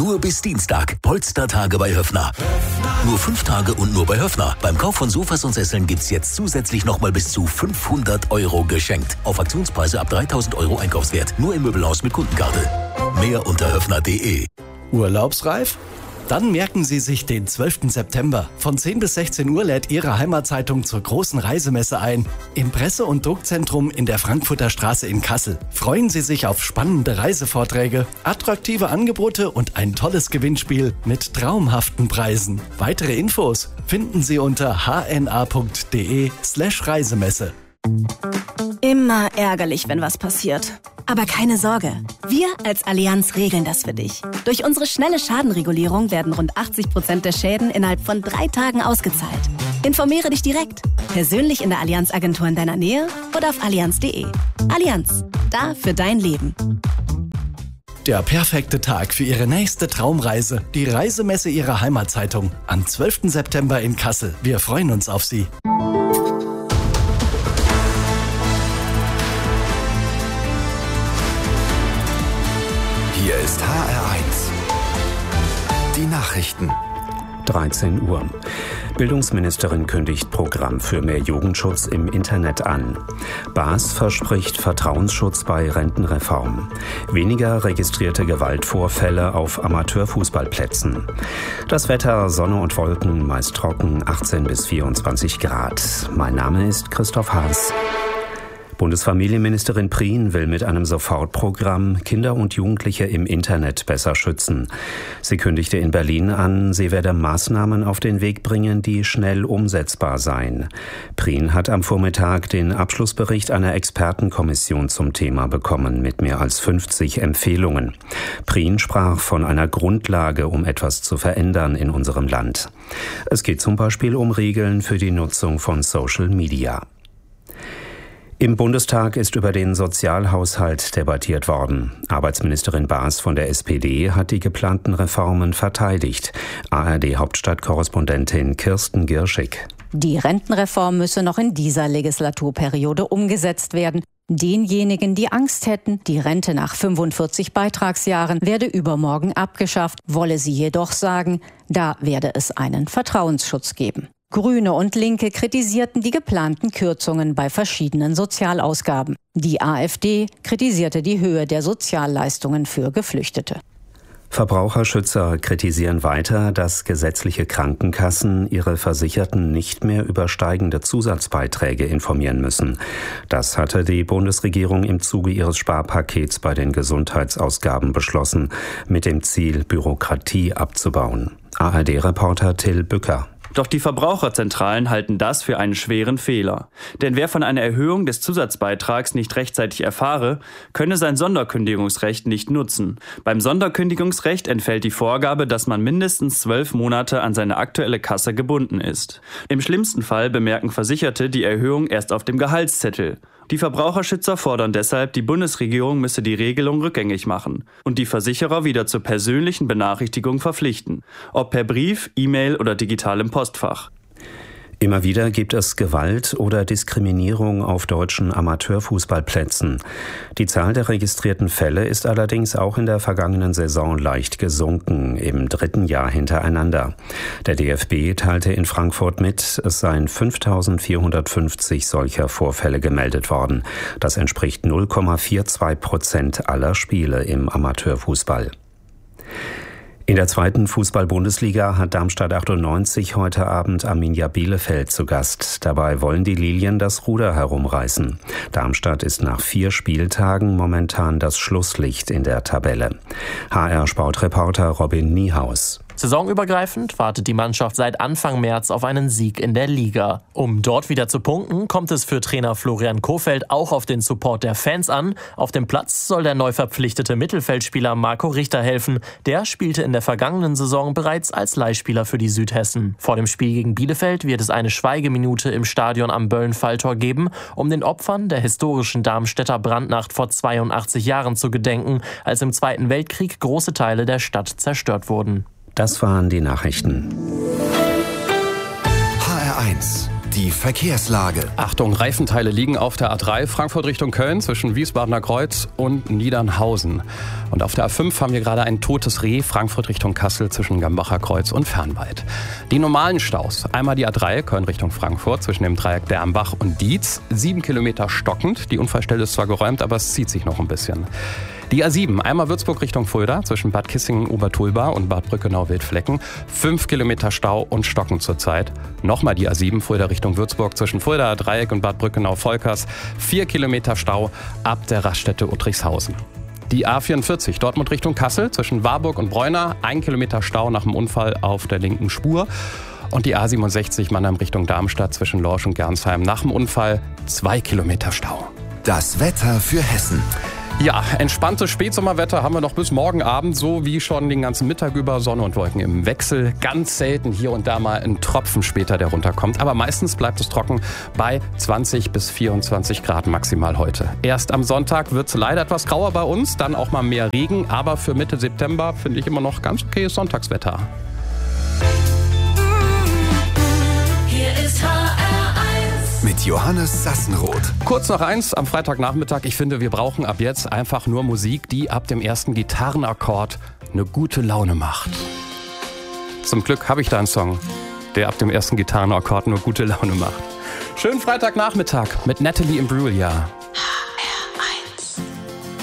Nur bis Dienstag. Polstertage bei Höffner. Nur 5 Tage und nur bei Höffner. Beim Kauf von Sofas und Sesseln gibt's jetzt zusätzlich nochmal bis zu 500 € geschenkt. Auf Aktionspreise ab 3.000 € Einkaufswert. Nur im Möbelhaus mit Kundenkarte. Mehr unter höffner.de. Urlaubsreif? Dann merken Sie sich den 12. September. Von 10 bis 16 Uhr lädt Ihre Heimatzeitung zur großen Reisemesse ein. Im Presse- und Druckzentrum in der Frankfurter Straße in Kassel. Freuen Sie sich auf spannende Reisevorträge, attraktive Angebote und ein tolles Gewinnspiel mit traumhaften Preisen. Weitere Infos finden Sie unter hna.de/Reisemesse. Immer ärgerlich, wenn was passiert. Aber keine Sorge, wir als Allianz regeln das für dich. Durch unsere schnelle Schadenregulierung werden rund 80% der Schäden innerhalb von 3 Tagen ausgezahlt. Informiere dich direkt, persönlich in der Allianz-Agentur in deiner Nähe oder auf allianz.de. Allianz, da für dein Leben. Der perfekte Tag für Ihre nächste Traumreise. Die Reisemesse Ihrer Heimatzeitung. Am 12. September in Kassel. Wir freuen uns auf Sie. Hier ist HR1. Die Nachrichten. 13 Uhr. Bildungsministerin kündigt Programm für mehr Jugendschutz im Internet an. Baas verspricht Vertrauensschutz bei Rentenreform. Weniger registrierte Gewaltvorfälle auf Amateurfußballplätzen. Das Wetter, Sonne und Wolken, meist trocken, 18 bis 24 Grad. Mein Name ist Christoph Haas. Bundesfamilienministerin Prien will mit einem Sofortprogramm Kinder und Jugendliche im Internet besser schützen. Sie kündigte in Berlin an, sie werde Maßnahmen auf den Weg bringen, die schnell umsetzbar seien. Prien hat am Vormittag den Abschlussbericht einer Expertenkommission zum Thema bekommen, mit mehr als 50 Empfehlungen. Prien sprach von einer Grundlage, um etwas zu verändern in unserem Land. Es geht zum Beispiel um Regeln für die Nutzung von Social Media. Im Bundestag ist über den Sozialhaushalt debattiert worden. Arbeitsministerin Baas von der SPD hat die geplanten Reformen verteidigt. ARD-Hauptstadtkorrespondentin Kirsten Girschig. Die Rentenreform müsse noch in dieser Legislaturperiode umgesetzt werden. Denjenigen, die Angst hätten, die Rente nach 45 Beitragsjahren werde übermorgen abgeschafft, wolle sie jedoch sagen, da werde es einen Vertrauensschutz geben. Grüne und Linke kritisierten die geplanten Kürzungen bei verschiedenen Sozialausgaben. Die AfD kritisierte die Höhe der Sozialleistungen für Geflüchtete. Verbraucherschützer kritisieren weiter, dass gesetzliche Krankenkassen ihre Versicherten nicht mehr über steigende Zusatzbeiträge informieren müssen. Das hatte die Bundesregierung im Zuge ihres Sparpakets bei den Gesundheitsausgaben beschlossen, mit dem Ziel, Bürokratie abzubauen. ARD-Reporter Till Bücker. Doch die Verbraucherzentralen halten das für einen schweren Fehler. Denn wer von einer Erhöhung des Zusatzbeitrags nicht rechtzeitig erfahre, könne sein Sonderkündigungsrecht nicht nutzen. Beim Sonderkündigungsrecht entfällt die Vorgabe, dass man mindestens 12 Monate an seine aktuelle Kasse gebunden ist. Im schlimmsten Fall bemerken Versicherte die Erhöhung erst auf dem Gehaltszettel. Die Verbraucherschützer fordern deshalb, die Bundesregierung müsse die Regelung rückgängig machen und die Versicherer wieder zur persönlichen Benachrichtigung verpflichten, ob per Brief, E-Mail oder digitalem Postfach. Immer wieder gibt es Gewalt oder Diskriminierung auf deutschen Amateurfußballplätzen. Die Zahl der registrierten Fälle ist allerdings auch in der vergangenen Saison leicht gesunken, im 3. Jahr hintereinander. Der DFB teilte in Frankfurt mit, es seien 5.450 solcher Vorfälle gemeldet worden. Das entspricht 0,42% aller Spiele im Amateurfußball. In der 2. Fußball-Bundesliga hat Darmstadt 98 heute Abend Arminia Bielefeld zu Gast. Dabei wollen die Lilien das Ruder herumreißen. Darmstadt ist nach 4 Spieltagen momentan das Schlusslicht in der Tabelle. HR-Sportreporter Robin Niehaus. Saisonübergreifend wartet die Mannschaft seit Anfang März auf einen Sieg in der Liga. Um dort wieder zu punkten, kommt es für Trainer Florian Kohfeldt auch auf den Support der Fans an. Auf dem Platz soll der neu verpflichtete Mittelfeldspieler Marco Richter helfen. Der spielte in der vergangenen Saison bereits als Leihspieler für die Südhessen. Vor dem Spiel gegen Bielefeld wird es eine Schweigeminute im Stadion am Böllen-Falltor geben, um den Opfern der historischen Darmstädter Brandnacht vor 82 Jahren zu gedenken, als im Zweiten Weltkrieg große Teile der Stadt zerstört wurden. Das waren die Nachrichten. HR1, Die Verkehrslage. Achtung, Reifenteile liegen auf der A3 Frankfurt Richtung Köln zwischen Wiesbadener Kreuz und Niedernhausen. Und auf der A5 haben wir gerade ein totes Reh Frankfurt Richtung Kassel zwischen Gambacher Kreuz und Fernwald. Die normalen Staus. Einmal die A3 Köln Richtung Frankfurt zwischen dem Dreieck Dernbach und Dietz. 7 Kilometer stockend. Die Unfallstelle ist zwar geräumt, aber es zieht sich noch ein bisschen. Die A7, einmal Würzburg Richtung Fulda, zwischen Bad Kissingen-Obertulba und Bad Brückenau-Wildflecken. 5 Kilometer Stau und stockend zurzeit. Nochmal die A7, Fulda Richtung Würzburg, zwischen Fulda Dreieck und Bad Brückenau-Volkers. 4 Kilometer Stau ab der Raststätte Uttrichshausen. Die A44, Dortmund Richtung Kassel, zwischen Warburg und Bräuner. 1 Kilometer Stau nach dem Unfall auf der linken Spur. Und die A67, Mannheim Richtung Darmstadt, zwischen Lorsch und Gernsheim. Nach dem Unfall 2 Kilometer Stau. Das Wetter für Hessen. Ja, entspanntes Spätsommerwetter haben wir noch bis morgen Abend, so wie schon den ganzen Mittag über. Sonne und Wolken im Wechsel. Ganz selten hier und da mal ein Tropfen später, der runterkommt. Aber meistens bleibt es trocken bei 20 bis 24 Grad maximal heute. Erst am Sonntag wird es leider etwas grauer bei uns, dann auch mal mehr Regen. Aber für Mitte September finde ich immer noch ganz okayes Sonntagswetter. Hier ist mit Johannes Sassenroth. Kurz nach 1 am Freitagnachmittag. Ich finde, wir brauchen ab jetzt einfach nur Musik, die ab dem ersten Gitarrenakkord eine gute Laune macht. Zum Glück habe ich da einen Song, der ab dem ersten Gitarrenakkord nur gute Laune macht. Schönen Freitagnachmittag mit Natalie Imbruglia.